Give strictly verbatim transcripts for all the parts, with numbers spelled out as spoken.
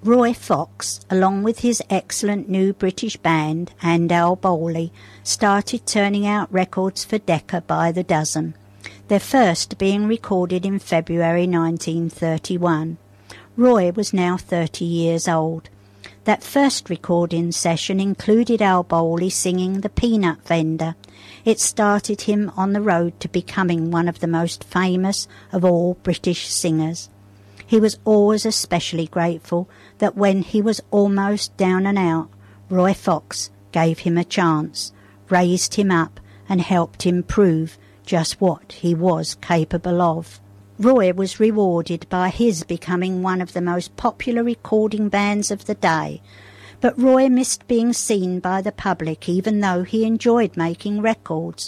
Roy Fox, along with his excellent new British band and Al Bowley, started turning out records for Decca by the dozen, their first being recorded in February nineteen thirty-one. Roy was now thirty years old. That first recording session included Al Bowley singing The Peanut Vendor. It started him on the road to becoming one of the most famous of all British singers. He was always especially grateful that when he was almost down and out, Roy Fox gave him a chance, raised him up and helped him prove just what he was capable of. Roy was rewarded by his becoming one of the most popular recording bands of the day, but Roy missed being seen by the public even though he enjoyed making records.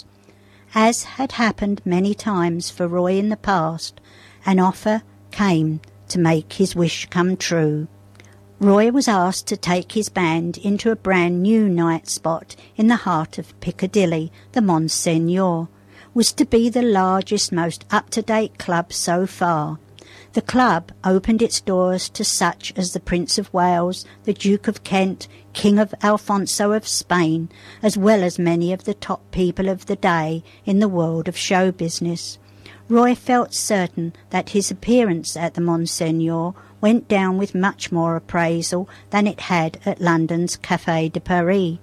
As had happened many times for Roy in the past, an offer came to make his wish come true. Roy was asked to take his band into a brand new night spot in the heart of Piccadilly. The Monseigneur was to be the largest, most up-to-date club so far. The club opened its doors to such as the Prince of Wales, the Duke of Kent, King of Alfonso of Spain, as well as many of the top people of the day in the world of show business. Roy felt certain that his appearance at the Monseigneur went down with much more appraisal than it had at London's Café de Paris.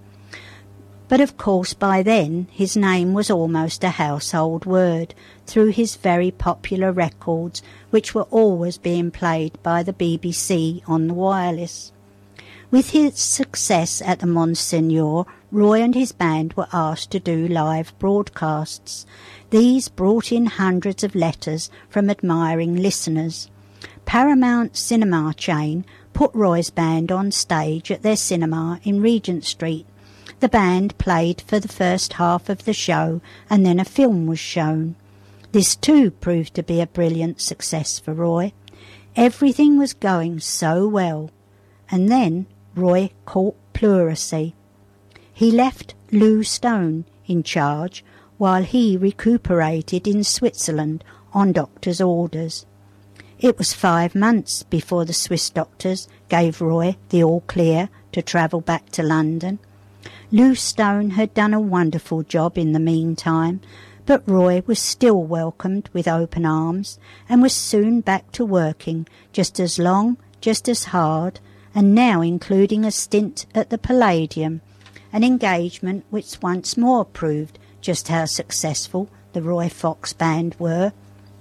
But of course by then his name was almost a household word through his very popular records, which were always being played by the B B C on the wireless. With his success at the Monseigneur, Roy and his band were asked to do live broadcasts. These brought in hundreds of letters from admiring listeners. Paramount Cinema chain put Roy's band on stage at their cinema in Regent Street. The band played for the first half of the show and then a film was shown. This too proved to be a brilliant success for Roy. Everything was going so well. And then Roy caught pleurisy. He left Lou Stone in charge while he recuperated in Switzerland on doctor's orders. It was five months before the Swiss doctors gave Roy the all-clear to travel back to London. Lou Stone had done a wonderful job in the meantime, but Roy was still welcomed with open arms and was soon back to working just as long, just as hard, and now including a stint at the Palladium, an engagement which once more proved just how successful the Roy Fox band were.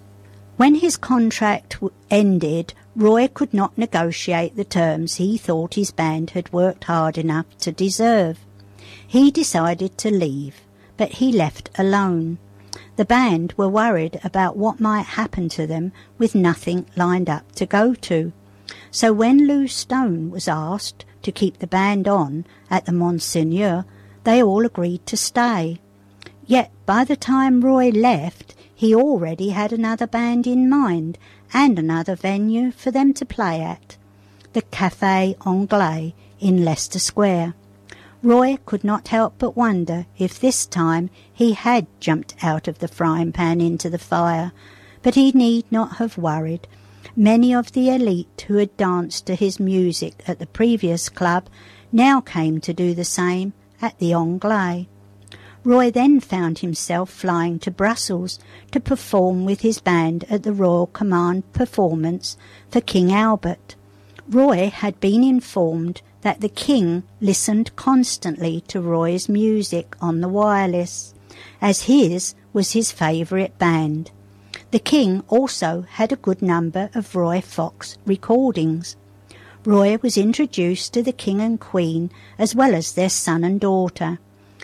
When his contract ended, Roy could not negotiate the terms he thought his band had worked hard enough to deserve. He decided to leave, but he left alone. The band were worried about what might happen to them with nothing lined up to go to. So when Lou Stone was asked to keep the band on at the Monseigneur, they all agreed to stay. Yet by the time Roy left, he already had another band in mind and another venue for them to play at, the Café Anglais in Leicester Square. Roy could not help but wonder if this time he had jumped out of the frying pan into the fire, but he need not have worried. Many of the elite who had danced to his music at the previous club now came to do the same at the Anglais. Roy then found himself flying to Brussels to perform with his band at the Royal Command performance for King Albert. Roy had been informed that the King listened constantly to Roy's music on the wireless, as his was his favourite band. The King also had a good number of Roy Fox recordings. Roy was introduced to the King and Queen as well as their son and daughter.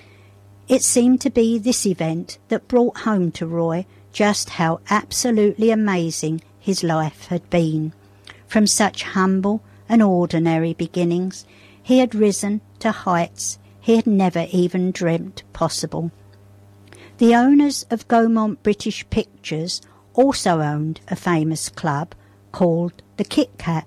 It seemed to be this event that brought home to Roy just how absolutely amazing his life had been. From such humble and ordinary beginnings, he had risen to heights he had never even dreamt possible. The owners of Gaumont British Pictures also owned a famous club called the Kit Kat.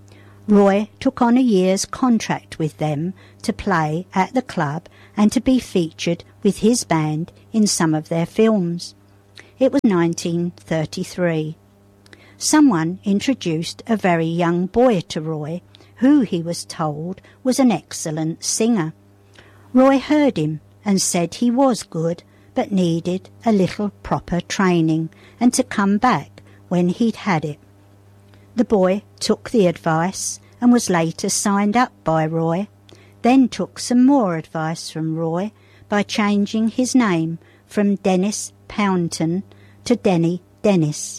Roy took on a year's contract with them to play at the club and to be featured with his band in some of their films. It was nineteen thirty-three. Someone introduced a very young boy to Roy who he was told was an excellent singer. Roy heard him and said he was good, but needed a little proper training, and to come back when he'd had it. The boy took the advice and was later signed up by Roy, then took some more advice from Roy by changing his name from Dennis Pownton to Denny Dennis.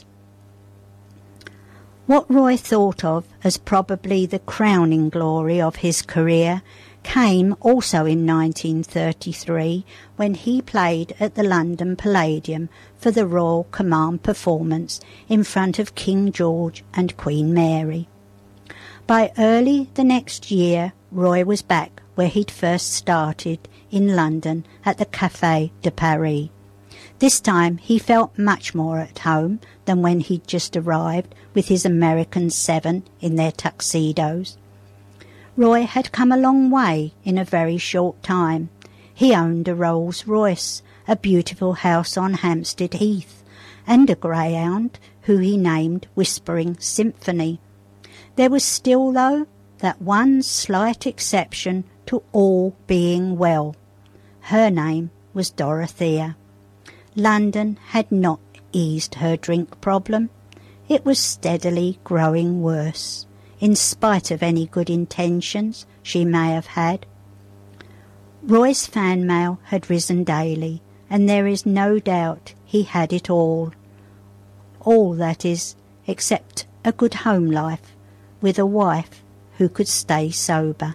What Roy thought of as probably the crowning glory of his career came also in nineteen thirty-three, when he played at the London Palladium for the Royal Command performance in front of King George and Queen Mary. By early the next year, Roy was back where he'd first started, in London at the Café de Paris. This time he felt much more at home than when he'd just arrived with his American Seven in their tuxedos. Roy had come a long way in a very short time. He owned a Rolls-Royce, a beautiful house on Hampstead Heath, and a greyhound who he named Whispering Symphony. There was still, though, that one slight exception to all being well. Her name was Dorothea. London had not eased her drink problem. It was steadily growing worse, in spite of any good intentions she may have had. Roy's fan mail had risen daily, and there is no doubt he had it all. All, that is, except a good home life, with a wife who could stay sober.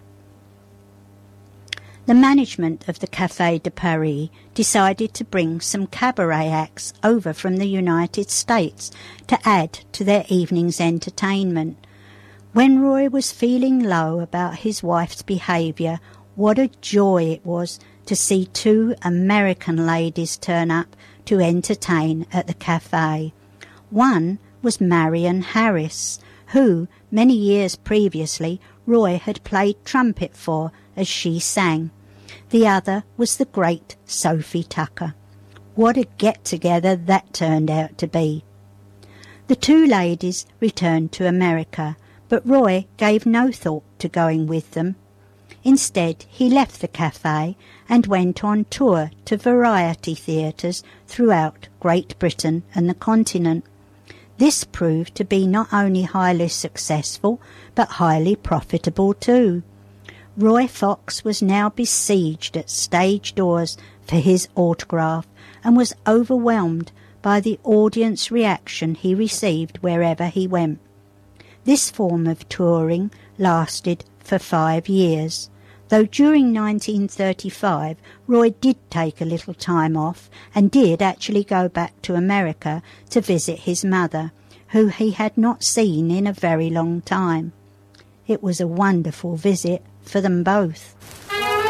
The management of the Café de Paris decided to bring some cabaret acts over from the United States to add to their evening's entertainment. When Roy was feeling low about his wife's behaviour, what a joy it was to see two American ladies turn up to entertain at the café. One was Marion Harris, who, many years previously, Roy had played trumpet for as she sang. The other was the great Sophie Tucker. What a get-together that turned out to be. The two ladies returned to America, but Roy gave no thought to going with them. Instead, he left the café and went on tour to variety theatres throughout Great Britain and the continent. This proved to be not only highly successful, but highly profitable too. Roy Fox was now besieged at stage doors for his autograph and was overwhelmed by the audience reaction he received wherever he went. This form of touring lasted for five years, though during nineteen thirty-five Roy did take a little time off and did actually go back to America to visit his mother, who he had not seen in a very long time. It was a wonderful visit for them both.